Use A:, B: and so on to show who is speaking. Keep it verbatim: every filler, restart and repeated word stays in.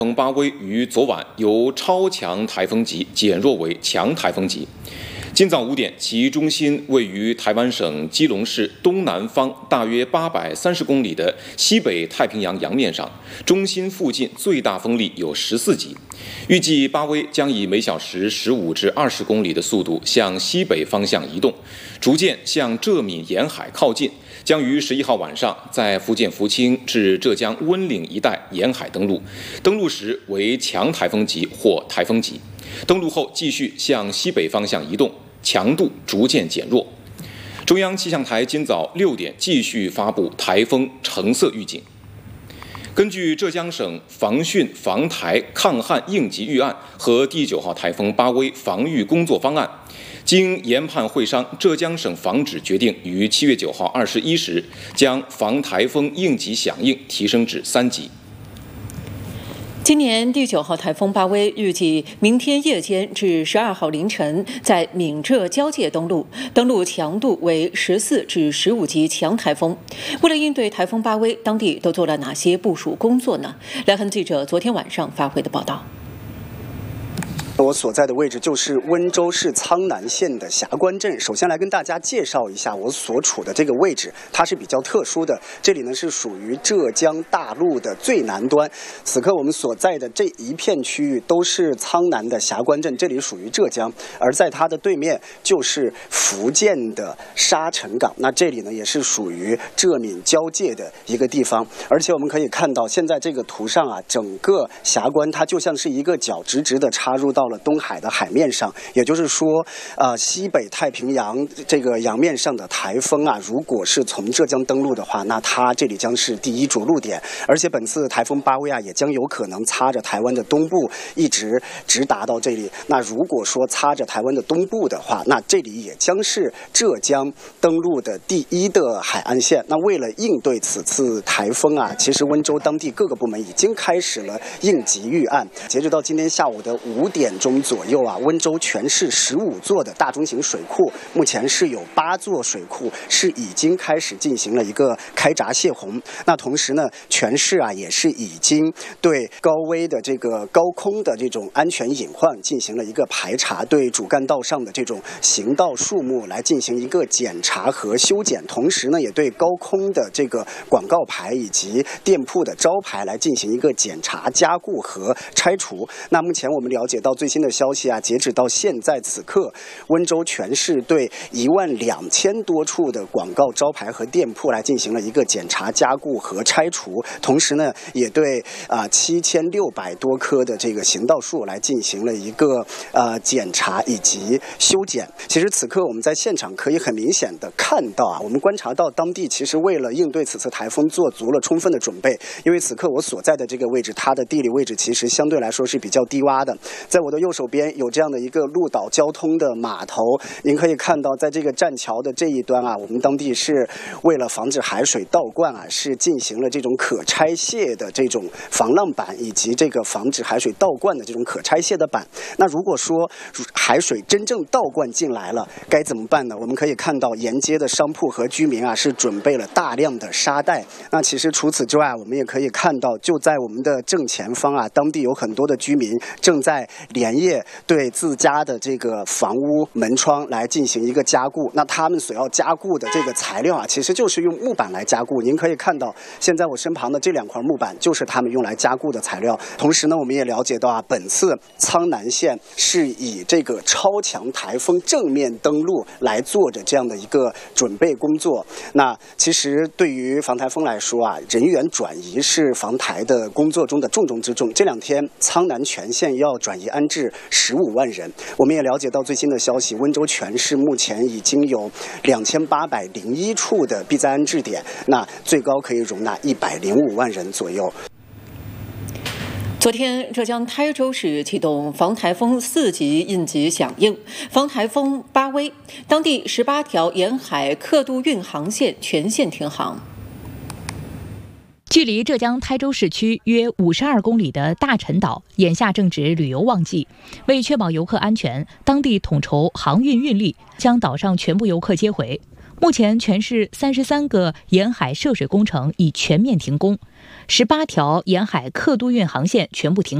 A: 风巴威于昨晚由超强台风级减弱为强台风级。今早五点，其中心位于台湾省基隆市东南方大约八百三十公里的西北太平洋洋面上，中心附近最大风力有十四级。预计巴威将以每小时十五至二十公里的速度向西北方向移动，逐渐向浙闽沿海靠近，将于十一号晚上在福建福清至浙江温岭一带沿海登陆，登陆时为强台风级或台风级。登陆后继续向西北方向移动，强度逐渐减弱。中央气象台今早六点继续发布台风橙色预警。根据浙江省防汛防台抗旱应急预案和第九号台风巴威防御工作方案，经研判会商，浙江省防指决定于七月九号二十一时将防台风应急响应提升至三级。
B: 今年第九号台风巴威预计明天夜间至十二号凌晨在闽浙交界登陆，登陆强度为十四至十五级强台风。为了应对台风巴威，当地都做了哪些部署工作呢？来看记者昨天晚上发回的报道。
C: 我所在的位置就是温州市苍南县的霞关镇。首先来跟大家介绍一下我所处的这个位置，它是比较特殊的。这里呢是属于浙江大陆的最南端。此刻我们所在的这一片区域都是苍南的霞关镇，这里属于浙江，而在它的对面就是福建的沙城港。那这里呢也是属于浙闽交界的一个地方。而且我们可以看到，现在这个图上啊，整个霞关它就像是一个角直直的插入到了东海的海面上，也就是说，呃，西北太平洋这个洋面上的台风啊，如果是从浙江登陆的话，那它这里将是第一着陆点。而且本次台风巴威啊，也将有可能擦着台湾的东部，一直直达到这里。那如果说擦着台湾的东部的话，那这里也将是浙江登陆的第一的海岸线。那为了应对此次台风啊，其实温州当地各个部门已经开始了应急预案。截止到今天下午的五点钟左右啊，温州全市十五座的大中型水库，目前是有八座水库是已经开始进行了一个开闸泄洪。那同时呢，全市啊也是已经对高危的这个高空的这种安全隐患进行了一个排查，对主干道上的这种行道树木来进行一个检查和修剪，同时呢，也对高空的这个广告牌以及店铺的招牌来进行一个检查、加固和拆除。那目前我们了解到最新的消息啊，截止到现在此刻，温州全市对一万两千多处的广告招牌和店铺来进行了一个检查、加固和拆除，同时呢，也对啊七千六百多棵的这个行道树来进行了一个呃检查以及修剪。其实此刻我们在现场可以很明显的看到啊，我们观察到当地其实为了应对此次台风做足了充分的准备，因为此刻我所在的这个位置，它的地理位置其实相对来说是比较低洼的。在我的右手边有这样的一个鹿岛交通的码头，您可以看到，在这个栈桥的这一端啊，我们当地是为了防止海水倒灌啊，是进行了这种可拆卸的这种防浪板，以及这个防止海水倒灌的这种可拆卸的板。那如果说海水真正倒灌进来了，该怎么办呢？我们可以看到沿街的商铺和居民啊，是准备了大量的沙袋。那其实除此之外，我们也可以看到，就在我们的正前方啊，当地有很多的居民正在连夜对自家的这个房屋门窗来进行一个加固。那他们所要加固的这个材料啊，其实就是用木板来加固。您可以看到，现在我身旁的这两块木板就是他们用来加固的材料。同时呢，我们也了解到啊，本次苍南县是以这个超强台风正面登陆来做着这样的一个准备工作。那其实对于防台风来说啊，人员转移是防台的工作中的重中之重。这两天苍南全县要转移安置十五万人。我们也了解到最新的消息，温州全市目前已经有两千八百零一处的避灾安置点，那最高可以容纳一百零五万人左右。
B: 昨天，浙江台州市启动防台风四级应急响应，防台风巴威，当地十八条沿海客渡运航线全线停航。
D: 距离浙江台州市区约五十二公里的大陈岛，眼下正值旅游旺季。为确保游客安全，当地统筹航运运力，将岛上全部游客接回。 目前，全市三十三个沿海涉水工程已全面停工，十八条沿海客渡运航线全部停